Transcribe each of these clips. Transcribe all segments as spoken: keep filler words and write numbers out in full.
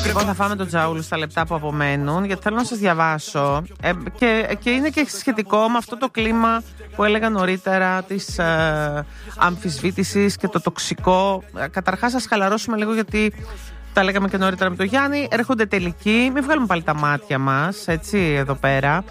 Λοιπόν, θα φάμε τον τζαούλου στα λεπτά που απομένουν, γιατί θέλω να σας διαβάσω ε, και, και είναι και σχετικό με αυτό το κλίμα που έλεγα νωρίτερα της ε, αμφισβήτησης και το τοξικό. Ε, καταρχάς, ας χαλαρώσουμε λίγο, γιατί τα λέγαμε και νωρίτερα με τον Γιάννη. Έρχονται τελικοί, μην βγάλουμε πάλι τα μάτια μας, έτσι, εδώ πέρα.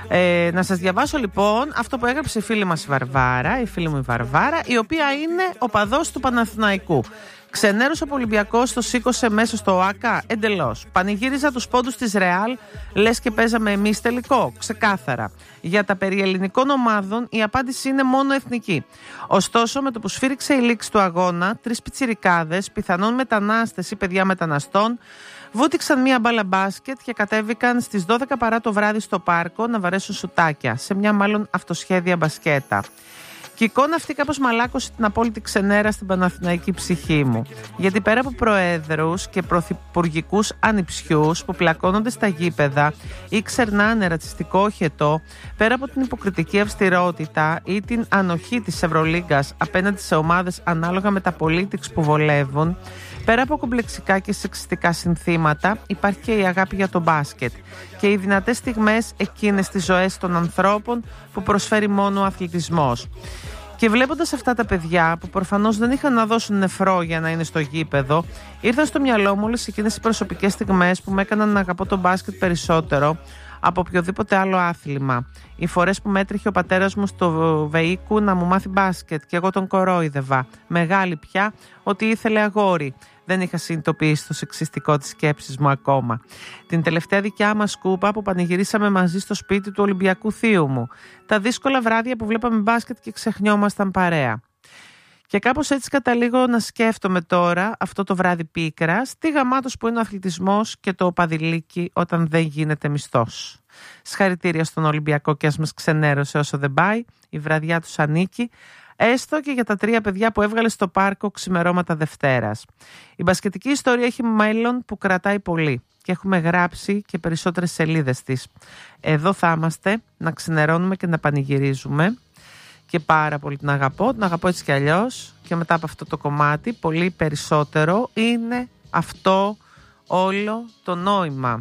Ε, να σας διαβάσω λοιπόν αυτό που έγραψε η φίλη μας η Βαρβάρα, η φίλη μου η Βαρβάρα, η οποία είναι οπαδός του Παναθηναϊκού. Ξενέρωσε ο Ολυμπιακός, το σήκωσε μέσα στο ΟΑΚΑ εντελώς. Πανηγύριζα τους πόντους της Ρεάλ, λες και παίζαμε εμείς τελικό. Ξεκάθαρα. Για τα περί ελληνικών ομάδων η απάντηση είναι μόνο εθνική. Ωστόσο, με το που σφύριξε η λήξη του αγώνα, τρεις πιτσιρικάδες, πιθανόν μετανάστες ή παιδιά μεταναστών, βούτυξαν μία μπάλα μπάσκετ και κατέβηκαν στις δώδεκα παρά το βράδυ στο πάρκο να βαρέσουν σουτάκια, σε μια μάλλον αυτοσχέδια μπασκέτα. Και η εικόνα αυτή κάπως μαλάκωσε την απόλυτη ξενέρα στην παναθηναϊκή ψυχή μου. Γιατί πέρα από προέδρους και πρωθυπουργικούς ανιψιούς που πλακώνονται στα γήπεδα ή ξερνάνε ρατσιστικό οχετό, πέρα από την υποκριτική αυστηρότητα ή την ανοχή της Ευρωλίγκας απέναντι σε ομάδες ανάλογα με τα politics που βολεύουν, πέρα από κομπλεξικά και σεξιστικά συνθήματα, υπάρχει και η αγάπη για το μπάσκετ και οι δυνατές στιγμές εκείνες στις ζωές των ανθρώπων που προσφέρει μόνο ο αθλητισμός. Και βλέποντας αυτά τα παιδιά που προφανώς δεν είχαν να δώσουν νεφρό για να είναι στο γήπεδο, ήρθαν στο μυαλό μου όλες εκείνες οι προσωπικές στιγμές που με έκαναν να αγαπώ το μπάσκετ περισσότερο από οποιοδήποτε άλλο άθλημα. Οι φορές που μέτρεχε ο πατέρας μου στο Βεϊκού να μου μάθει μπάσκετ και εγώ τον κορόιδευα. Μεγάλη πια, ότι ήθελε αγόρι. Δεν είχα συνειδητοποιήσει το σεξιστικό της σκέψης μου ακόμα. Την τελευταία δικιά μας σκούπα που πανηγυρίσαμε μαζί στο σπίτι του Ολυμπιακού θείου μου. Τα δύσκολα βράδια που βλέπαμε μπάσκετ και ξεχνιόμασταν παρέα. Και κάπως έτσι καταλήγω να σκέφτομαι τώρα, αυτό το βράδυ πίκρας, τι γαμάτος που είναι ο αθλητισμός και το παδιλίκι όταν δεν γίνεται μισθός. Συγχαρητήρια στον Ολυμπιακό και ας μας ξενέρωσε όσο δεν πάει, η βραδιά τους ανήκει, έστω και για τα τρία παιδιά που έβγαλε στο πάρκο ξημερώματα Δευτέρας. Η μπασκετική ιστορία έχει μέλλον που κρατάει πολύ και έχουμε γράψει και περισσότερες σελίδες της. Εδώ θα είμαστε να ξενερώνουμε και να πανηγυρίζουμε. Και πάρα πολύ την αγαπώ, την αγαπώ έτσι κι αλλιώς. Και μετά από αυτό το κομμάτι, πολύ περισσότερο, είναι αυτό όλο το νόημα.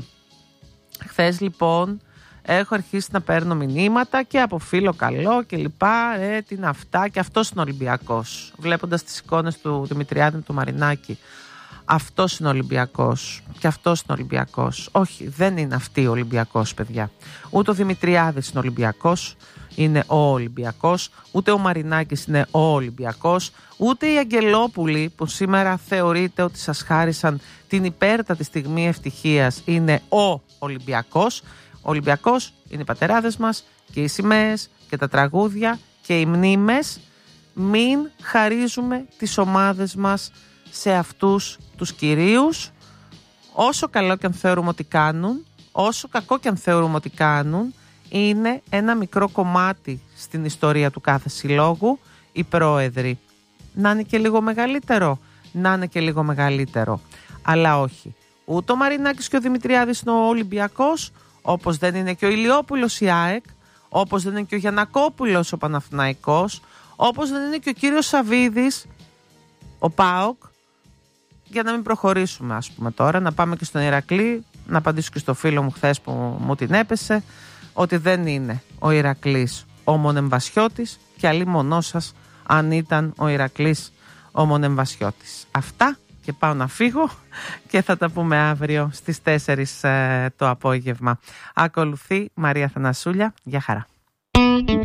Χθες λοιπόν έχω αρχίσει να παίρνω μηνύματα και από φίλο καλό και λοιπά. Ε, τι είναι αυτά, και αυτός είναι Ολυμπιακός. Βλέποντας τις εικόνες του Δημητριάδη του Μαρινάκη, αυτός είναι Ολυμπιακός. Και αυτός είναι Ολυμπιακός. Όχι, δεν είναι αυτή ο Ολυμπιακός, παιδιά. Ούτε ο Δημητριάδης είναι Ολυμπιακός. Είναι ο Ολυμπιακός, ούτε ο Μαρινάκης είναι ο Ολυμπιακός, ούτε οι Αγγελόπουλοι που σήμερα θεωρείται ότι σας χάρισαν την υπέρτατη στιγμή ευτυχίας είναι ο Ολυμπιακός. Ο Ολυμπιακός είναι οι πατεράδες μας και οι σημαίες και τα τραγούδια και οι μνήμες. Μην χαρίζουμε τις ομάδες μας σε αυτούς τους κυρίους, όσο καλό και αν θεωρούμε ότι κάνουν, όσο κακό και αν θεωρούμε ότι κάνουν. Είναι ένα μικρό κομμάτι στην ιστορία του κάθε συλλόγου, οι πρόεδροι. Να είναι και λίγο μεγαλύτερο, να είναι και λίγο μεγαλύτερο. Αλλά όχι. Ούτε ο Μαρινάκης και ο Δημητριάδης είναι ο Ολυμπιακός, όπως δεν είναι και ο Ηλιόπουλος η ΑΕΚ, όπως δεν είναι και ο Γιαννακόπουλος ο Παναθηναϊκός, όπως δεν είναι και ο κύριος Σαβίδης, ο ΠΑΟΚ. Για να μην προχωρήσουμε, ας πούμε τώρα, να πάμε και στον Ηρακλή, να απαντήσω και στο φίλο μου χθες που μου την έπεσε, ότι δεν είναι ο Ηρακλής ο Μονεμβασιώτης και αλλή μονό σας αν ήταν ο Ηρακλής ο Μονεμβασιώτης. Αυτά, και πάω να φύγω και θα τα πούμε αύριο στις τέσσερις ε, το απόγευμα. Ακολουθεί Μαρία Θανασούλια. Γεια χαρά.